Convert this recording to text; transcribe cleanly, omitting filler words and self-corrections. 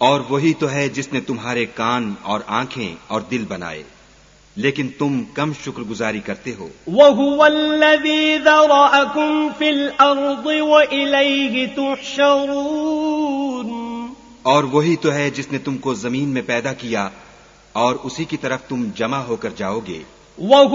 और वही तो है जिसने तुम्हारे कान और आंखें और दिल बनाए, लेकिन तुम कम शुक्रगुजारी करते हो। वहुवल्लज़ी ज़रअकुम फिल अर्ज़ि व इलैहि तुहशरून। और वही तो है जिसने तुमको जमीन में पैदा किया और उसी की तरफ तुम जमा होकर जाओगे।